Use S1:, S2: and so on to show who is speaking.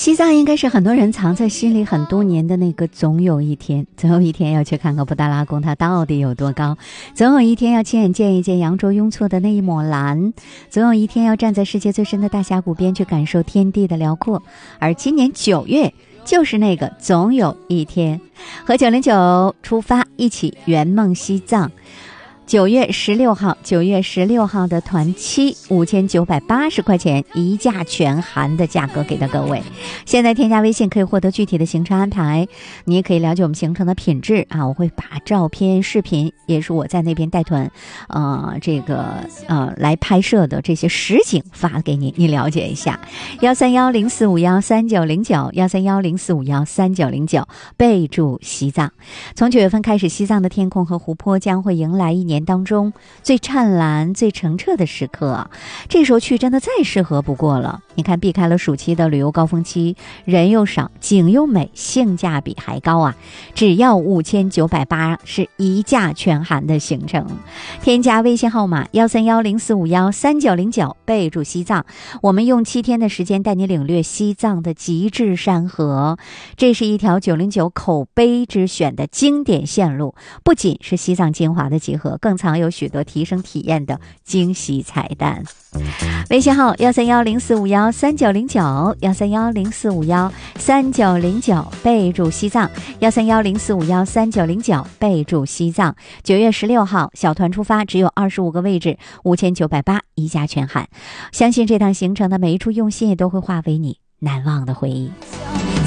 S1: 西藏应该是很多人藏在心里很多年的那个总有一天，总有一天要去看看布达拉宫它到底有多高，总有一天要亲眼见一见羊卓雍措的那一抹蓝，总有一天要站在世界最深的大峡谷边去感受天地的辽阔。而今年9月就是那个总有一天，和909出发一起圆梦西藏。9月16号的团期5980块钱一价全含的价格给到各位。现在添加微信可以获得具体的行程安排，你也可以了解我们行程的品质啊，我会把照片视频也是我在那边带团来拍摄的这些实景发给你，你了解一下。13104513909，13104513909，备注西藏。从9月份开始，西藏的天空和湖泊将会迎来一年当中最灿烂最澄澈的时刻，这时候去真的再适合不过了。你看，避开了暑期的旅游高峰期，人又少，景又美，性价比还高啊！只要5980是一价全含的行程。添加微信号码13104513909，备注西藏，我们用7天的时间带你领略西藏的极致山河。这是一条909口碑之选的经典线路，不仅是西藏精华的集合，更藏有许多提升体验的惊喜彩蛋。微信号13104513909，13104513909，备注西藏，13104513909，备注西藏。9月16号小团出发，只有25个位置，5980一价全含。相信这趟行程的每一处用心也都会化为你难忘的回忆。